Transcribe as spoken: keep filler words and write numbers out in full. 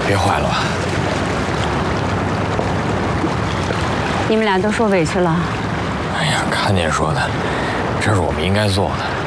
别坏了吧？ 你们俩都受委屈了。 哎呀，看您说的，这是我们应该做的。